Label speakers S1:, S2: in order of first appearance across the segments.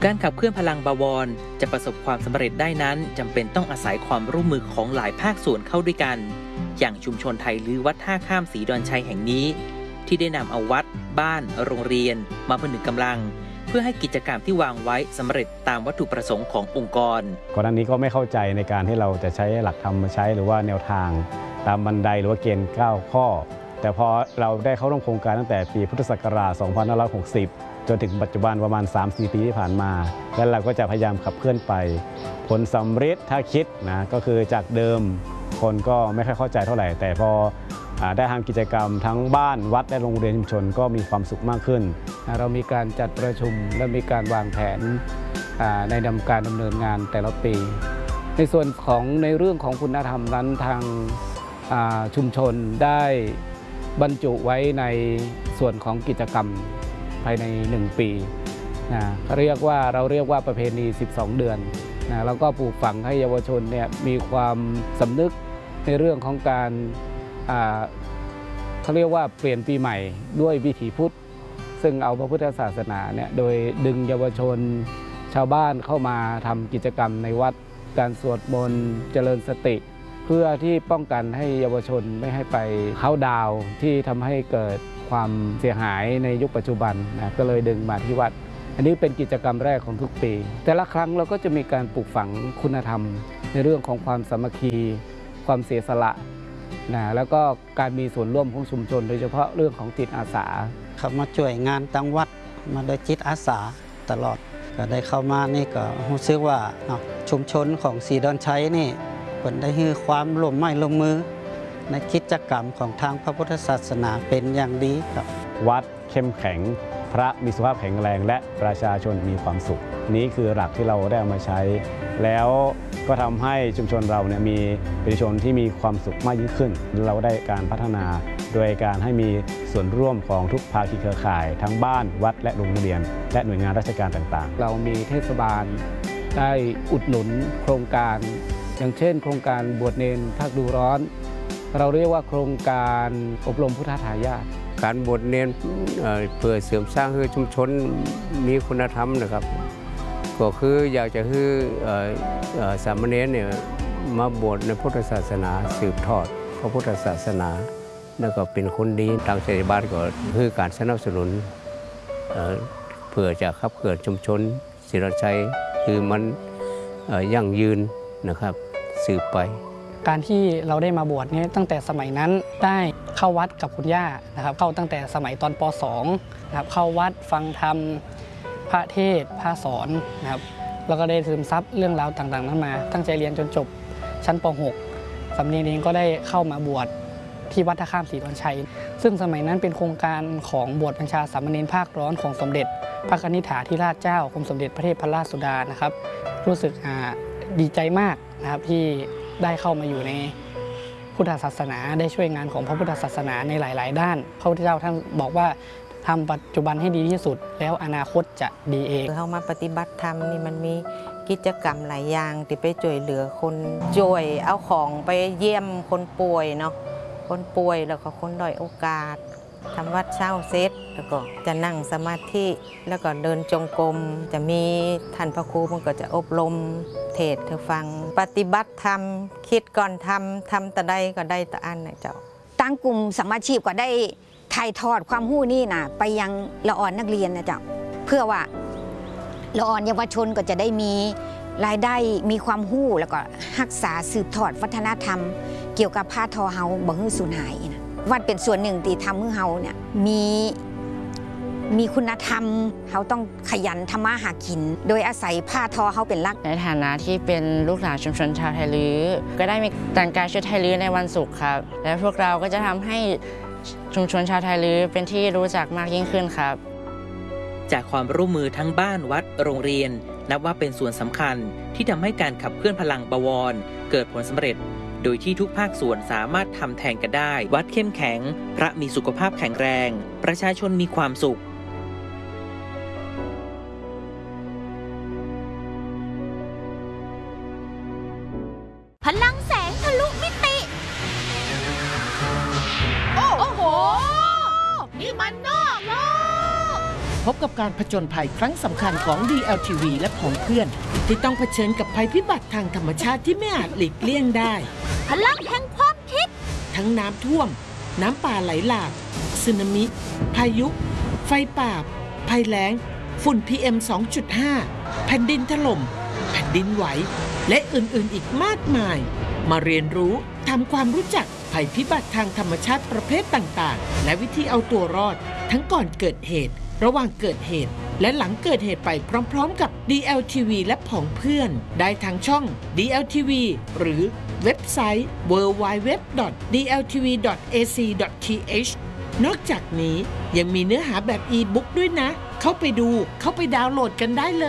S1: การขับเคลื่อนพลังบวรจะประสบความสำเร็จได้นั้นจำเป็นต้องอาศัยความร่วมมือของหลายภาคส่วนเข้าด้วยกันอย่างชุมชนไทยลือวัดท่าข้ามศรีดอนชัยแห่งนี้ที่ได้นำเอาวัดบ้านโรงเรียนมาผนึกกำลังเพื่อให้กิจกรรมที่วางไว้สำเร็จตามวัตถุประสงค์ขององค์กร
S2: ก่อนหน้านี้ก็ไม่เข้าใจในการที่เราจะใช้หลักธรรมมาใช้หรือว่าแนวทางตามบันไดหรือว่าเกณฑ์9ข้อแต่พอเราได้เข้าร่วมโครงการตั้งแต่ปีพุทธศักราช 2560 จนถึงปัจจุบันประมาณ 3-4 ปีที่ผ่านมาแล้วเราก็จะพยายามขับเคลื่อนไปผลสำเร็จถ้าคิดนะก็คือจากเดิมคนก็ไม่ค่อยเข้าใจเท่าไหร่แต่พอได้ทำกิจกรรมทั้งบ้านวัดและโรงเรียนชุมชนก็มีความสุขมากขึ้น
S3: เรามีการจัดประชุมและมีการวางแผนในการดำเนินงานแต่ละปีในส่วนของในเรื่องของคุณธรรมนั้นทางชุมชนได้บรรจุไว้ในส่วนของกิจกรรมภายใน1ปีเราเรียกว่าประเพณี12เดือนแล้วก็ปลูกฝังให้เยาวชนเนี่ยมีความสำนึกในเรื่องของการเขาเรียกว่าเปลี่ยนปีใหม่ด้วยวิถีพุทธซึ่งเอาพระพุทธศาสนาเนี่ยโดยดึงเยาวชนชาวบ้านเข้ามาทำกิจกรรมในวัดการสวดมนต์เจริญสติเพื่อที่ป้องกันให้เยาวชนไม่ให้ไปเข้าดาวที่ทำให้เกิดความเสียหายในยุคปัจจุบันก็เลยดึงมาที่วัดอันนี้เป็นกิจกรรมแรกของทุกปีแต่ละครั้งเราก็จะมีการปลูกฝังคุณธรรมในเรื่องของความสามัคคีความเสียสละแล้วก็การมีส่วนร่วมของชุมชนโดยเฉพาะเรื่องของจิตอาสา
S4: เข้ามาช่วยงานตั้งวัดมาโดยจิตอาสาตลอดก็ได้เข้ามานี่ก็รู้สึกว่าชุมชนของศรีดอนชัยนี่เป็นได้ให้ความร่วมไม้ร่วมมือในกิจกรรมของทางพระพุทธศาสนาเป็นอย่างดีครับ
S2: วัดเข้มแข็งพระมีสุขภาพแข็งแรงและประชาชนมีความสุขนี้คือหลักที่เราได้เอามาใช้แล้วก็ทำให้ชุมชนเราเนี่ยมีประชาชนที่มีความสุขมากยิ่งขึ้นเราได้การพัฒนาโดยการให้มีส่วนร่วมของทุกภาคีเครือข่ายทั้งบ้านวัดและโรงเรียนและหน่วยงานราชการต่าง
S3: ๆเรามีเทศบาลได้อุดหนุนโครงการอย่างเช่นโครงการบวชเนรภาคดูร้อนเราเรียกว่าโครงการอบรมพุทธทายาท
S5: การบวชเนรเพื่อเสริมสร้างให้ชุมชนมีคุณธรรมนะครับก็คืออยากจะให้สามเณรเนี่ยมาบวชในพุทธศาสนาสืบทอดพระพุทธศาสนาแล้วก็เป็นคนดีทางเทศบาลก็คือการสนับสนุนเพื่อจะขับเคลื่อนชุมชนศรีดอนชัยคือมันยั่งยืนนะครับสืบไป
S6: การที่เราได้มาบวชเนี่ยตั้งแต่สมัยนั้นได้เข้าวัดกับคุณย่านะครับเข้าตั้งแต่สมัยตอนป .2 นะครับเข้าวัดฟังธรรมพระเทศพระสอนนะครับแล้วก็ได้ซึมซับเรื่องราวต่างๆนั้นมาตั้งใจเรียนจนจบชั้นป .6 สำเนียงเองก็ได้เข้ามาบวชที่วัดท่าข้ามศรีดอนชัยซึ่งสมัยนั้นเป็นโครงการของบวชบัญชาสามเณรภาคร้อนของสมเด็จพระนิธิถาธิราชเจ้ากรมสมเด็จพระเทพรัตนราชสุดานะครับรู้สึกดีใจมากนะครับที่ได้เข้ามาอยู่ในพุทธศาสนาได้ช่วยงานของพระพุทธศาสนาในหลายๆด้านพระพุทธเจ้าท่านบอกว่าทำปัจจุบันให้ดีที่สุดแล้วอนาคตจะดีเอง
S7: เข้ามาปฏิบัติธรรมนี่มันมีกิจกรรมหลายอย่างที่ไปช่วยเหลือคนช่วยเอาของไปเยี่ยมคนป่วยเนาะคนป่วยแล้วก็คนด้อยโอกาสทำวัดเช้าเซตแล้วก็จะนั่งสมาธิแล้วก็เดินจงกรมจะมีท่านพระครูมันก็จะอบรมเทศน์เธอฟังปฏิบัติธรรมคิดก่อนทำแต่ใดก็ได้แต่อันนะเจ้า
S8: ตั้งกลุ่มสมาชิกก็ได้ถ่ายทอดความรู้นี่นะไปยังละอ่อนนักเรียนนะเจ้าเพื่อว่าละอ่อนเยาวชนก็จะได้มีรายได้มีความรู้แล้วก็รักษาสืบทอดวัฒนธรรมเกี่ยวกับผ้าทอเฮาบ่ให้สูญหายนะวัดเป็นส่วนหนึ่งที่ทำให้เฮาเนี่ยมีคุณธรรมเขาต้องขยันทำมาหากินโดยอาศัยผ้าทอเขาเป็นหลัก
S9: ในฐานะที่เป็นลูกหลานชุมชนชาวไทยลื้อก็ได้มีแต่งกายชุดไทยลื้อในวันศุกร์ครับและพวกเราก็จะทำให้ชุมชนชาวไทยลื้อเป็นที่รู้จักมากยิ่งขึ้นครับ
S1: จากความร่วมมือทั้งบ้านวัดโรงเรียนนับว่าเป็นส่วนสำคัญที่ทำให้การขับเคลื่อนพลังบวรเกิดผลสำเร็จโดยที่ทุกภาคส่วนสามารถทำแทนกันได้วัดเข้มแข็งพระมีสุขภาพแข็งแรงประชาชนมีความสุข
S10: พลังแสงทะลุมิติโอ้โหนี่มันนอกโลก
S11: พบกับการผจญภัยครั้งสำคัญของ DLTV และของเพื่อน ที่ต้องเผชิญกับภัยพิบัติทางธรรมชาติที่ไม่อาจหลีกเลี่ยงได้
S10: พลังแห่งความคิด
S11: ทั้งน้ำท่วม น้ำป่าไหลหลากสึนามิ พายุ ไฟป่า ภัยแล้ง ฝุ่น PM 2.5 แผ่นดินถล่ม แผ่นดินไหว และอื่นๆอีกมากมาย มาเรียนรู้ทำความรู้จักภัยพิบัติทางธรรมชาติประเภทต่างๆ และวิธีเอาตัวรอด ทั้งก่อนเกิดเหตุ ระหว่างเกิดเหตุ และหลังเกิดเหตุไปพร้อมๆกับ DLTV และผองเพื่อน ได้ทางช่อง DLTV หรือเว็บไซต์ www.dltv.ac.th นอกจากนี้ยังมีเนื้อหาแบบอีบุ๊กด้วยนะ เข้าไปดูเข้าไปดาวน์โหลดกันได้เลย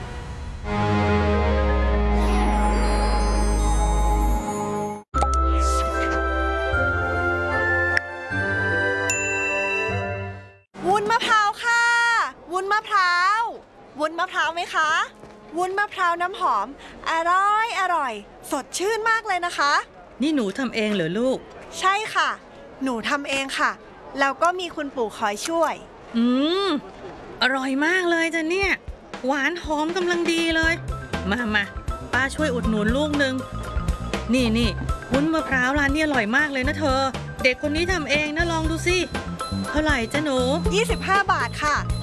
S12: วุ้นมะพร้าวค่ะ วุ้นมะพร้าว วุ้นมะพร้าวไหมคะ วุ้นมะพร้าวน้ำหอม อร่อย สดชื่นมากเลยนะคะ
S13: นี่หนูทำเองเหรอลูก
S12: ใช่ค่ะ หนูทำเองค่ะ แล้วก็มีคุณปู่คอยช่วย
S13: อร่อยมากเลยจ้ะเนี่ย หวานหอมกำลังดีเลย มาป้าช่วยอุดหนุนลูกนึง นี่วุ้นมะพร้าวร้านนี้อร่อยมากเลยนะเธอ เด็กคนนี้ทำเองนะลองดูสิ เท่าไหร่จ้ะหนู
S12: 25 บาทค่ะ